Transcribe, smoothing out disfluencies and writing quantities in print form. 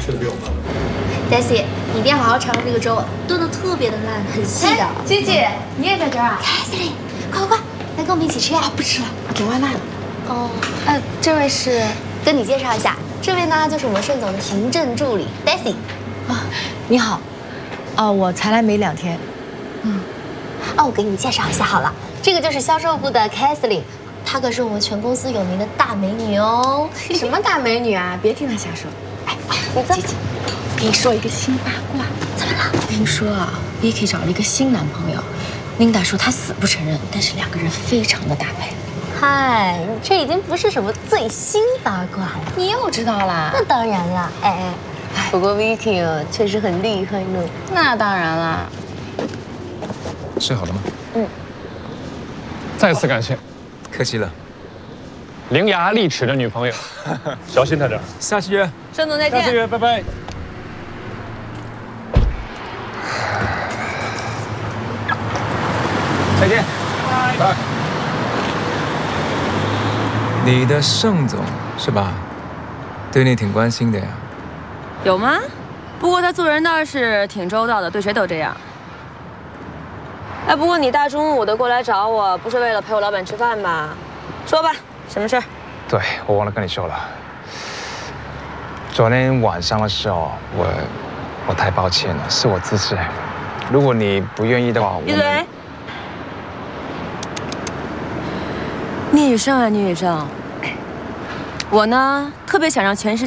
吃的比我慢。 Daisy，你一定要好好尝尝这个粥，炖的特别的烂，很细的。 G G，你也在这儿啊 Daisy，快快快，来跟我们一起吃呀！ 不吃了，我点外卖了。 哦， 这位是跟你介绍一下，这位呢就是我们盛总的行政助理 Daisy。 啊，你好，我才来没2天。 我给你介绍一下好了，这个就是销售部的 Kathleen， 她可是我们全公司有名的大美女哦。 什么大美女啊？别听她瞎说。 你坐。 姐姐，我跟你说一个新八卦。 怎么了？ 听说啊 ，Vicky 找了一个新男朋友，Linda 说她死不承认，但是2个人非常的搭配。 嗨，这已经不是什么最新八卦了。 你又知道啦？ 那当然啦，不过 Vicky 啊，确实很厉害呢。 那当然啦。 吃好了吗？ 再次感谢， 客气了。 伶牙俐齿的女朋友，小心他点。 下期约。 盛总再见。 下次约，拜拜。 再见。 拜。 你的盛总是吧？对你挺关心的呀。 有吗？不过他做人倒是挺周到的，对谁都这样。哎，不过你大中午的过来找我，不是为了陪我老板吃饭吧？说吧，什么事儿？ 对，我忘了跟你说了。昨天晚上的时候，我太抱歉了，是我自私。如果你不愿意的话， 闭嘴！聂雨盛啊，聂雨盛，我呢特别想让全世界。